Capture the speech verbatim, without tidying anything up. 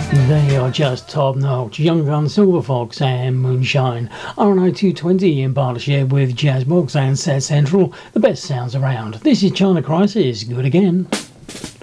They are just top notch. Young Gun, Silver Fox, and Moonshine. R N O two twenty in partnership with Jazzbox and Set Central. The best sounds around. This is China Crisis. Good again.